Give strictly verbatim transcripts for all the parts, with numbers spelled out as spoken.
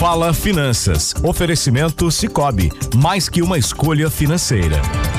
Fala Finanças. Oferecimento Sicoob, mais que uma escolha financeira.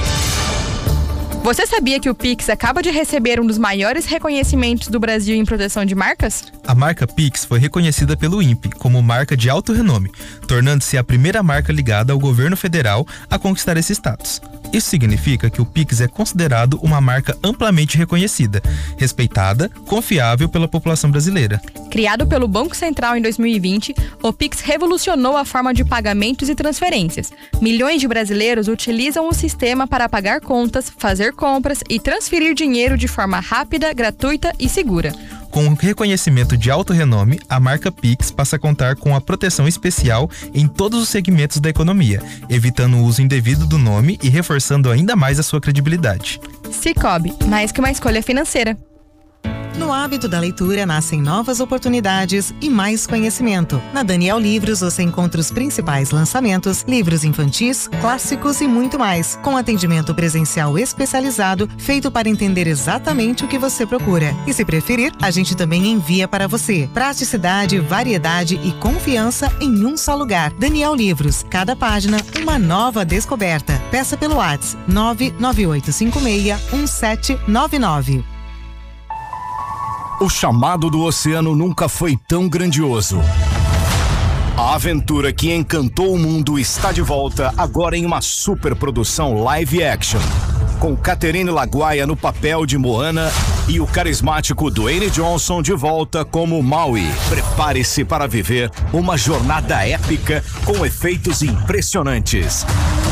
Você sabia que o Pix acaba de receber um dos maiores reconhecimentos do Brasil em proteção de marcas? A marca Pix foi reconhecida pelo I N P E como marca de alto renome, tornando-se a primeira marca ligada ao governo federal a conquistar esse status. Isso significa que o Pix é considerado uma marca amplamente reconhecida, respeitada, confiável pela população brasileira. Criado pelo Banco Central em dois mil e vinte, o Pix revolucionou a forma de pagamentos e transferências. Milhões de brasileiros utilizam o sistema para pagar contas, fazer compras e transferir dinheiro de forma rápida, gratuita e segura. Com o reconhecimento de alto renome, a marca Pix passa a contar com a proteção especial em todos os segmentos da economia, evitando o uso indevido do nome e reforçando ainda mais a sua credibilidade. Sicoob, mais que uma escolha financeira. No hábito da leitura nascem novas oportunidades e mais conhecimento. Na Daniel Livros você encontra os principais lançamentos, livros infantis, clássicos e muito mais, com atendimento presencial especializado, feito para entender exatamente o que você procura. E se preferir, a gente também envia para você. Praticidade, variedade e confiança em um só lugar. Daniel Livros, cada página uma nova descoberta. Peça pelo WhatsApp nove nove oito cinco seis um sete nove nove. O chamado do oceano nunca foi tão grandioso. A aventura que encantou o mundo está de volta, agora em uma superprodução live action. Com Catherine Laguaia no papel de Moana e o carismático Dwayne Johnson de volta como Maui. Prepare-se para viver uma jornada épica com efeitos impressionantes,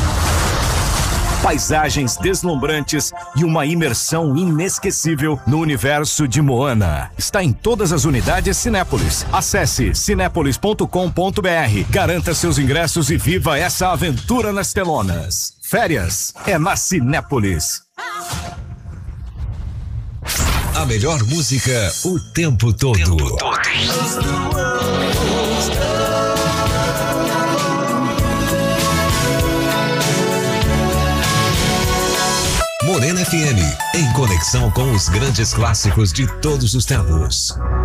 paisagens deslumbrantes e uma imersão inesquecível no universo de Moana. Está em todas as unidades Cinépolis. Acesse cinépolis ponto com ponto br. Garanta seus ingressos e viva essa aventura nas telonas. Férias é na Cinépolis. A melhor música o tempo todo. Tempo todo. Morena F M, em conexão com os grandes clássicos de todos os tempos.